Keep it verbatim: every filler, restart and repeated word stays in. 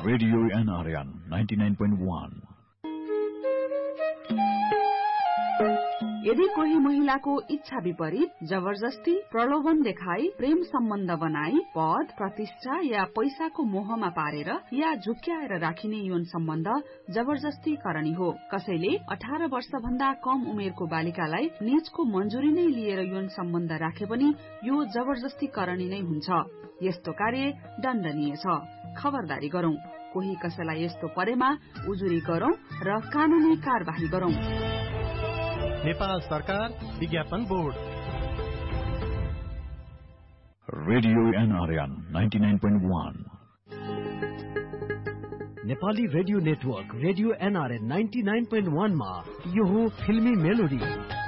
Radio NRN ninety nine point one. यदि कोही महिलाको इच्छा विपरीत जबरजस्ती प्रलोभन देखाई प्रेम सम्बन्ध बनाई पद प्रतिष्ठा या पैसाको मोहमा पारेर या झुक्क्याएर राखिने यौन सम्बन्ध जबरजस्ती करणी हो। कसैले अठार वर्ष भन्दा कम उमेरको बालिकालाई निजको मंजूरी नै लिएर यौन सम्बन्ध राखे पनि यो जबरजस्ती करणी नै हुन्छ। यस्तो कार्य दण्डनीय छ। खबरदारी गरौं। कोही कसैलाई यस्तो परेमा उजुरी गरौं र कानूनी कार्यवाही गरौं। नेपाल सरकार विज्ञापन board radio NRN ninety nine point one. Nepali radio network radio NRN ninety nine point one मा यो हो फिल्मी मेलोडी।